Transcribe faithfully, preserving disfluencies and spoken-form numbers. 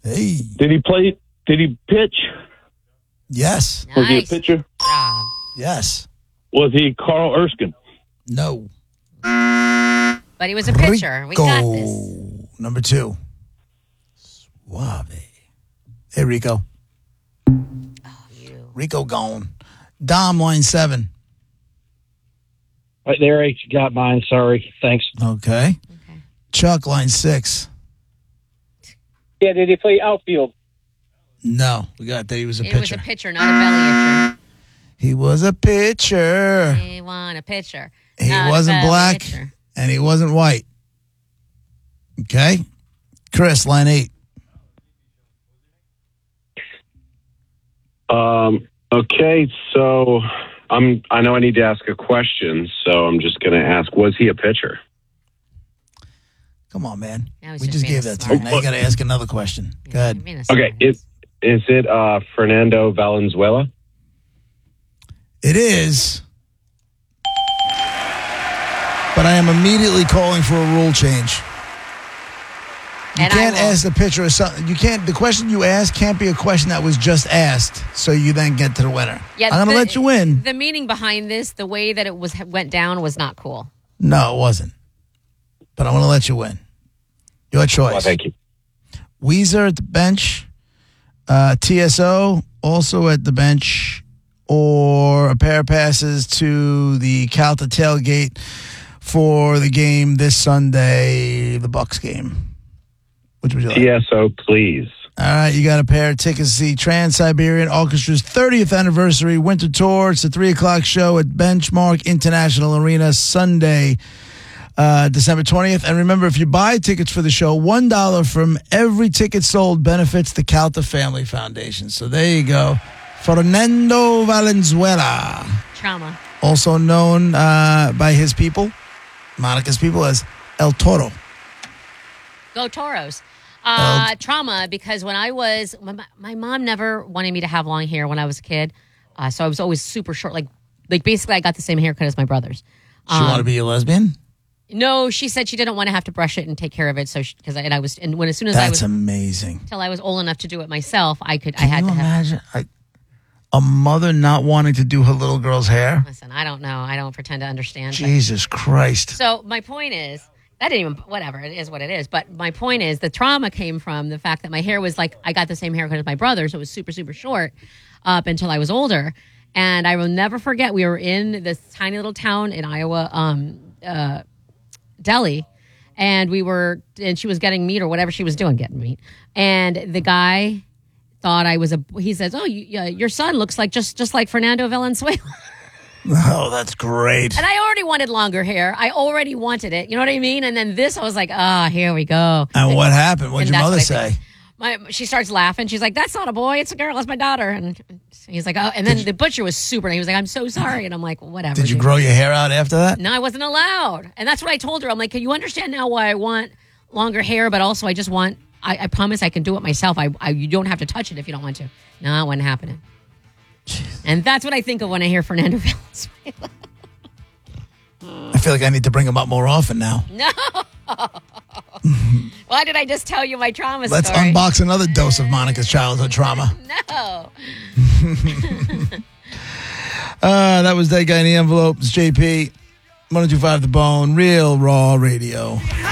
Hey. Did he play? Did he pitch? Yes. Was he a Nice pitcher? job. Yes. Was he Carl Erskine? No. But he was a pitcher. We got this. Rico. Number two. Suave. Hey, Rico. Oh, you. Rico gone. Dom, line seven. Right there, H. You got mine. Sorry. Thanks. Okay. Okay. Chuck, line six. Yeah, did he play outfield? No, we got that he was a It was pitcher. a pitcher, not a belly itcher. He was a pitcher. He want a pitcher. He not a wasn't belly black, itcher. and he wasn't white. Okay? Chris, line eight. Um, okay, so I'm, I know I need to ask a question, so I'm just going to ask, was he a pitcher? Come on, man. Now he's We just just being gave a that to smart you. Now you got to ask another question. Go Yeah, ahead. being a Okay, smart is, is it uh, Fernando Valenzuela? It is. But I am immediately calling for a rule change. You And I can't will- ask the pitcher or something. You can't. The question you ask can't be a question that was just asked. So you then get to the winner. Yeah, I'm gonna the- let you win. The meaning behind this, the way that it was went down, was not cool. No, it wasn't. But I'm gonna let you win. Your choice. Well, thank you. Weezer at the bench, uh, T S O also at the bench, or a pair of passes to the Calta tailgate for the game this Sunday, the Bucks game. Which would you like? T S O, please. All right, you got a pair of tickets to see Trans-Siberian Orchestra's thirtieth anniversary winter tour. It's a three o'clock show at Benchmark International Arena Sunday, uh, December twentieth. And remember, if you buy tickets for the show, one dollar from every ticket sold benefits the Calta Family Foundation. So there you go. Fernando Valenzuela, Trauma. also known uh, by his people, Monica's people, as El Toro. Go Toros. Uh, trauma, because when I was, my, my mom never wanted me to have long hair when I was a kid. Uh, so I was always super short. Like, like basically, I got the same haircut as my brothers. She want to be a lesbian? No, she said she didn't want to have to brush it and take care of it. So, because and I was, and when as soon as I That's was, amazing. until I was old enough to do it myself, I could, Can I had you to have. imagine I, a mother not wanting to do her little girl's hair? Listen, I don't know. I don't pretend to understand. but- Jesus Christ. So my point is, that didn't even, whatever, it is what it is. But my point is, the trauma came from the fact that my hair was like, I got the same haircut as my brother, so it was super, super short up until I was older. And I will never forget, we were in this tiny little town in Iowa, um, uh, Delhi, and we were, and she was getting meat or whatever she was doing, getting meat. And the guy thought I was a, he says, oh, you, uh, your son looks like just, just like Fernando Valenzuela. Oh, that's great. And I already wanted longer hair. I already wanted it. You know what I mean? And then this, I was like, ah, here we go. And what happened? What And did your that's mother what I say? think. My, she starts laughing. She's like, that's not a boy. It's a girl. It's my daughter. And he's like, oh. And then the butcher was super. He was like, I'm so sorry. And I'm like, whatever. Did you dude. grow your hair out after that? No, I wasn't allowed. And that's what I told her. I'm like, can you understand now why I want longer hair, but also I just want, I, I promise I can do it myself. I, I You don't have to touch it if you don't want to. No, it wasn't happening. Jeez. And that's what I think of when I hear Fernando Valenzuela. I feel like I need to bring him up more often now. No. Why did I just tell you my trauma Let's story? unbox another dose of Monica's childhood trauma. No. Uh, that was That Guy in the Envelope. It's J P. one oh two point five The Bone. Real Raw Radio.